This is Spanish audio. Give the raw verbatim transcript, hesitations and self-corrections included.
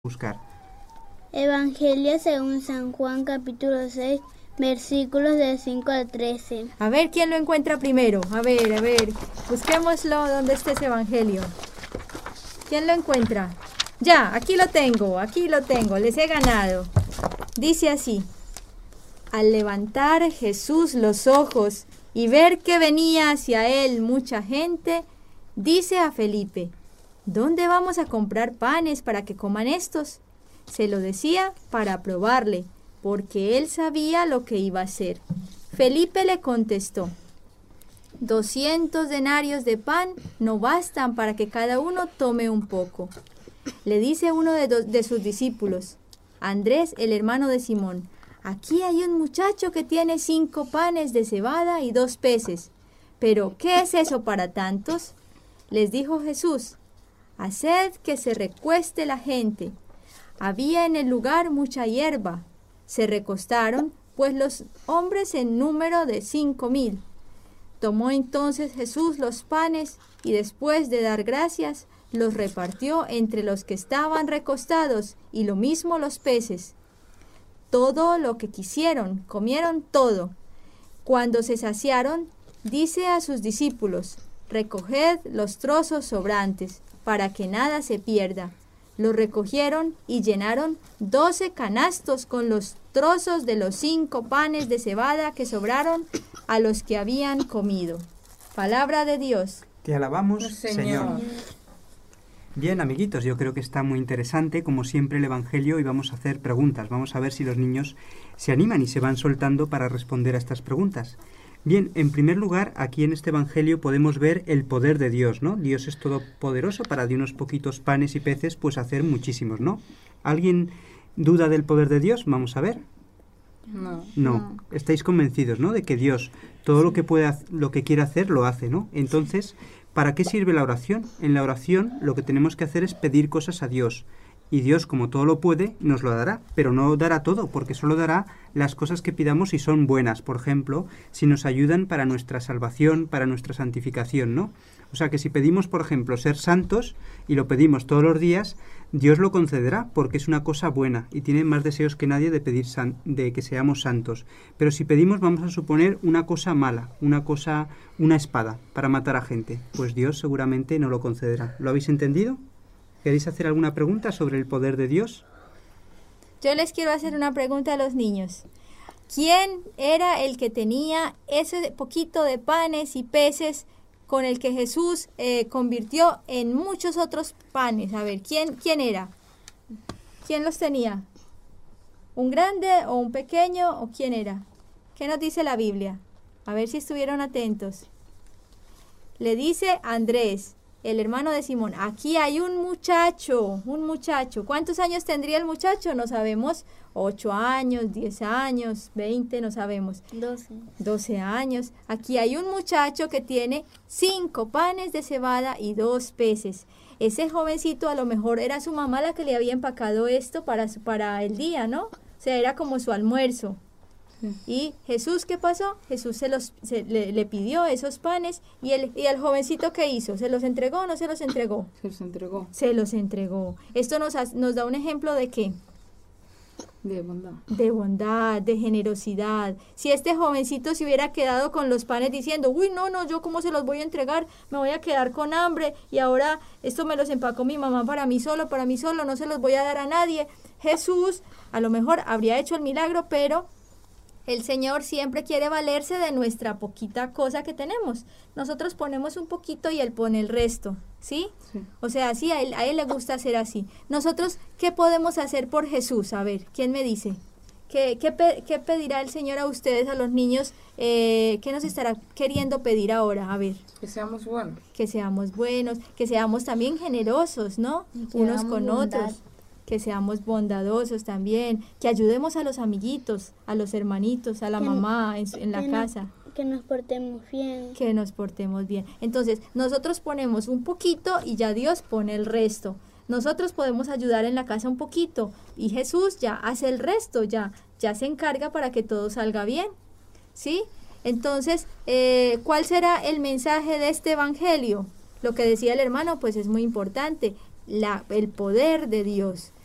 buscar. Evangelio según San Juan, capítulo seis, versículos del cinco al trece. A ver, ¿quién lo encuentra primero? A ver, a ver, busquémoslo donde esté ese evangelio. ¿Quién lo encuentra? Ya, aquí lo tengo, aquí lo tengo, les he ganado. Dice así: al levantar Jesús los ojos y ver que venía hacia él mucha gente, dice a Felipe: ¿dónde vamos a comprar panes para que coman estos? Se lo decía para probarle, porque él sabía lo que iba a hacer. Felipe le contestó: doscientos denarios de pan no bastan para que cada uno tome un poco. Le dice uno de, do- de sus discípulos, Andrés, el hermano de Simón: aquí hay un muchacho que tiene cinco panes de cebada y dos peces. ¿Pero qué es eso para tantos? Les dijo Jesús: haced que se recueste la gente. Había en el lugar mucha hierba. Se recostaron, pues los hombres en número de cinco mil. Tomó entonces Jesús los panes y después de dar gracias, los repartió entre los que estaban recostados y lo mismo los peces. Todo lo que quisieron, comieron todo. Cuando se saciaron, dice a sus discípulos: recoged los trozos sobrantes, para que nada se pierda. Los recogieron y llenaron doce canastos con los trozos de los cinco panes de cebada que sobraron a los que habían comido. Palabra de Dios. Te alabamos, Señor. Señor. Bien, amiguitos, yo creo que está muy interesante, como siempre, el Evangelio, y vamos a hacer preguntas. Vamos a ver si los niños se animan y se van soltando para responder a estas preguntas. Bien, en primer lugar, aquí en este Evangelio podemos ver el poder de Dios, ¿no? Dios es todopoderoso para de unos poquitos panes y peces, pues hacer muchísimos, ¿no? ¿Alguien duda del poder de Dios? Vamos a ver. No. No. No. Estáis convencidos, ¿no? De que Dios todo lo que puede, haz- lo que quiere hacer, lo hace, ¿no? Entonces, ¿para qué sirve la oración? En la oración lo que tenemos que hacer es pedir cosas a Dios. Y Dios, como todo lo puede, nos lo dará, pero no dará todo, porque solo dará las cosas que pidamos si son buenas. Por ejemplo, si nos ayudan para nuestra salvación, para nuestra santificación, ¿no? O sea que si pedimos, por ejemplo, ser santos, y lo pedimos todos los días, Dios lo concederá, porque es una cosa buena, y tiene más deseos que nadie de pedir san- de que seamos santos. Pero si pedimos, vamos a suponer una cosa mala, una cosa, una espada, para matar a gente, pues Dios seguramente no lo concederá. ¿Lo habéis entendido? ¿Queréis hacer alguna pregunta sobre el poder de Dios? Yo les quiero hacer una pregunta a los niños. ¿Quién era el que tenía ese poquito de panes y peces con el que Jesús eh, convirtió en muchos otros panes? A ver, ¿quién, quién era? ¿Quién los tenía? ¿Un grande o un pequeño o quién era? ¿Qué nos dice la Biblia? A ver si estuvieron atentos. Le dice Andrés, el hermano de Simón: aquí hay un muchacho, un muchacho. ¿Cuántos años tendría el muchacho? No sabemos. Ocho años, diez años, veinte, no sabemos. doce. Doce años. Aquí hay un muchacho que tiene cinco panes de cebada y dos peces. Ese jovencito a lo mejor era su mamá la que le había empacado esto para, su- para el día, ¿no? O sea, era como su almuerzo. Y Jesús, ¿qué pasó? Jesús se los se- le, le pidió esos panes y el, y el jovencito, ¿qué hizo? ¿Se los entregó o no se los entregó? Se los entregó Se los entregó. Esto nos, ha- nos da un ejemplo de qué? de bondad. De bondad, de generosidad. Si este jovencito se hubiera quedado con los panes diciendo: uy, no, no, yo cómo se los voy a entregar, me voy a quedar con hambre y ahora esto me los empacó mi mamá para mí solo, para mí solo, no se los voy a dar a nadie. Jesús a lo mejor habría hecho el milagro, pero el Señor siempre quiere valerse de nuestra poquita cosa que tenemos. Nosotros ponemos un poquito y Él pone el resto, ¿sí? Sí. O sea, sí, a él, a él le gusta hacer así. Nosotros, ¿qué podemos hacer por Jesús? A ver, ¿quién me dice? ¿Qué, qué, pe- qué pedirá el Señor a ustedes, a los niños? Eh, ¿Qué nos estará queriendo pedir ahora? A ver, Que seamos buenos. que seamos buenos, que seamos también generosos, ¿no? Y que Unos hagamos con bondad. otros. Que seamos bondadosos también, que ayudemos a los amiguitos, a los hermanitos, a la Que- mamá en, su- en la que no- casa. Que nos portemos bien. Que nos portemos bien. Entonces, nosotros ponemos un poquito y ya Dios pone el resto. Nosotros podemos ayudar en la casa un poquito y Jesús ya hace el resto, ya, ya se encarga para que todo salga bien. ¿Sí? Entonces, eh, ¿cuál será el mensaje de este evangelio? Lo que decía el hermano, pues es muy importante. La, el poder de Dios.